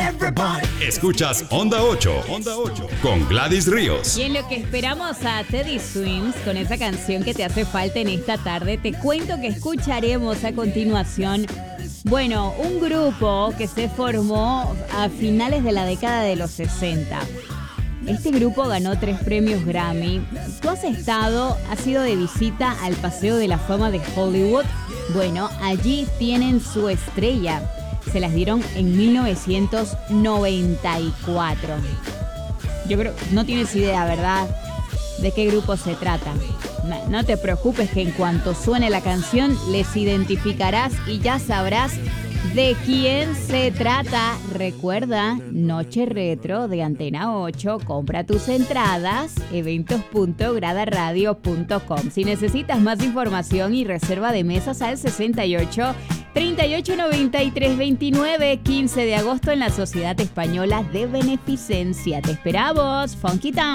Escuchas Onda 8 con Gladys Ríos. Y en lo que esperamos a Teddy Swims con esa canción que te hace falta en esta tarde, te cuento que escucharemos a continuación, bueno, un grupo que se formó a finales de la década de los 60. Este grupo ganó 3 premios Grammy. ¿Tú has ido de visita al Paseo de la Fama de Hollywood? Bueno, allí tienen su estrella. Se las dieron en 1994. Yo creo, no tienes idea, ¿verdad?, de qué grupo se trata. No te preocupes, que en cuanto suene la canción les identificarás y ya sabrás de quién se trata. Recuerda, Noche Retro de Antena 8. Compra tus entradas, eventos.gradaradio.com. Si necesitas más información y reserva de mesas al 68 38 93 29, 15 de agosto en la Sociedad Española de Beneficencia. Te esperamos, Funky Town.